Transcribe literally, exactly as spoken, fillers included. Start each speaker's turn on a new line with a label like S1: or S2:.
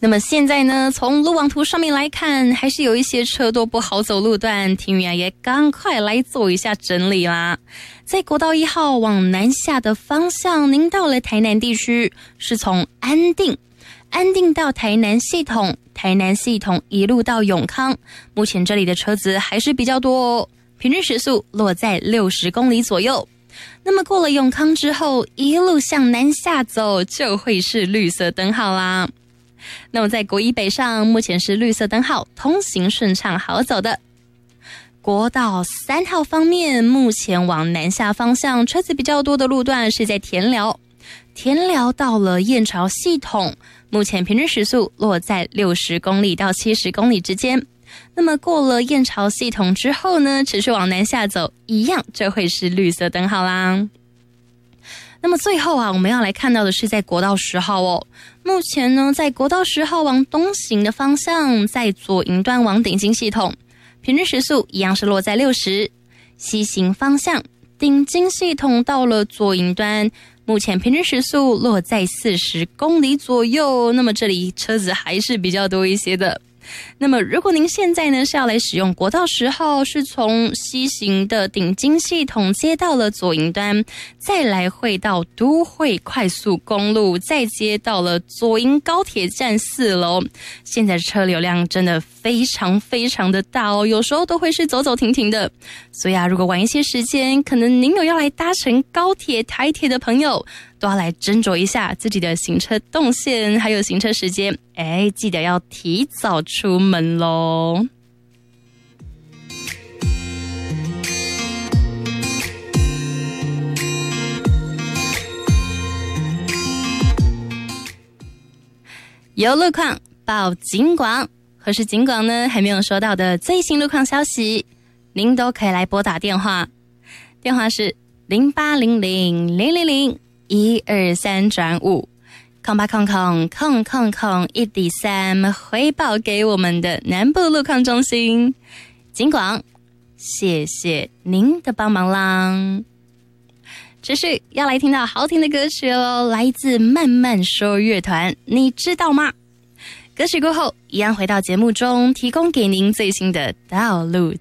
S1: 那么现在呢，从路网图上面来看，还是有一些车多不好走路段，庭宇啊也赶快来做一下整理啦。在国道一号往南下的方向，您到了台南地区，是从安定安定到台南系统，台南系统一路到永康，目前这里的车子还是比较多哦，平均时速落在六十公里左右。那么过了永康之后，一路向南下走，就会是绿色灯号啦。那么在国一北上，目前是绿色灯号，通行顺畅好走的。国道三号方面，目前往南下方向车子比较多的路段是在田寮，田寮到了燕巢系统，目前平均时速落在六十公里到七十公里之间。那么过了燕巢系统之后呢，持续往南下走，一样这会是绿色灯号啦。那么最后啊，我们要来看到的是在国道十号哦。目前呢，在国道十号往东行的方向，在左营端往顶金系统，平均时速一样是落在六十。西行方向，顶金系统到了左营端，目前平均时速落在四十公里左右。那么这里车子还是比较多一些的。那么如果您现在呢是要来使用国道十号，是从西行的顶金系统接到了左营端，再来会到都会快速公路，再接到了左营高铁站四楼，现在车流量真的非常非常的大哦，有时候都会是走走停停的。所以啊，如果晚一些时间，可能您有要来搭乘高铁台铁的朋友，都要来斟酌一下自己的行车动线还有行车时间，哎，记得要提早出门咯。有路况报警广，或是警广呢还没有收到的最新路况消息，您都可以来拨打电话，电话是零八零零零零零一二三转五，空八空空空空空一底三，回报给我们的南部路况中心。警广，谢谢您的帮忙啦。持续要来听到好听的歌曲哦，来自慢慢说乐团，你知道吗？歌曲过后，一样回到节目中，提供给您最新的道路